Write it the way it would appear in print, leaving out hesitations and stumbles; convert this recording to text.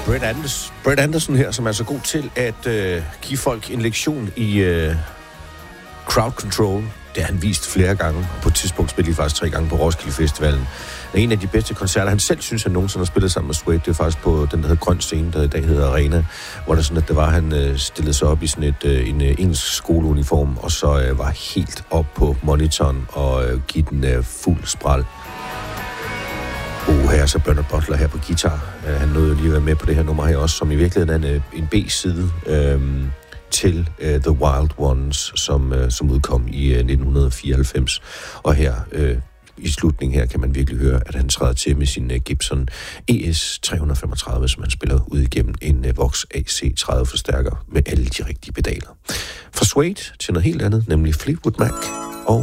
Brett Anderson her, som er så god til at give folk en lektion i crowd control. Det har han vist flere gange, og på et tidspunkt spillede de faktisk 3 gange på Roskilde Festivalen. En af de bedste koncerter, han selv synes, han nogensinde har spillet sammen med Suede, det er faktisk på den, der hedder Grøn Scene, der i dag hedder Arena, hvor det sådan, at det var, han stillede sig op i sådan en engelsk skoleuniform, og så var helt op på monitoren og give den fuld spral. Her så Bernard Butler her på guitar. Han nåede jo lige at være med på det her nummer her også, som i virkeligheden er en B-side til The Wild Ones, som udkom i 1994. Og her i slutningen her kan man virkelig høre, at han træder til med sin Gibson ES335, som han spiller ud igennem en Vox AC30 forstærker med alle de rigtige pedaler. Fra Suede til noget helt andet, nemlig Fleetwood Mac.